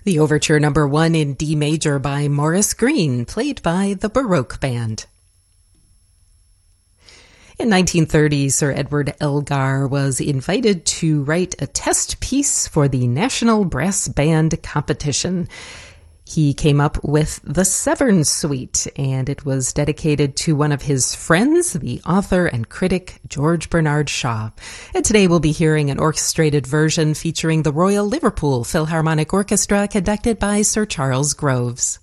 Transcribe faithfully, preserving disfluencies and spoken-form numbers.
The Overture Number One in D major by Maurice Greene, played by the Baroque Band. In nineteen thirty, Sir Edward Elgar was invited to write a test piece for the National Brass Band competition. He came up with the Severn Suite, and it was dedicated to one of his friends, the author and critic George Bernard Shaw. And today we'll be hearing an orchestrated version featuring the Royal Liverpool Philharmonic Orchestra, conducted by Sir Charles Groves.